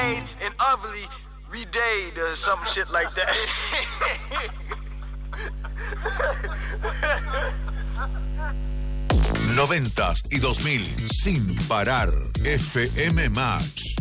made and ugly redayed or some shit like that. '90s y 2000 sin parar. FM Match.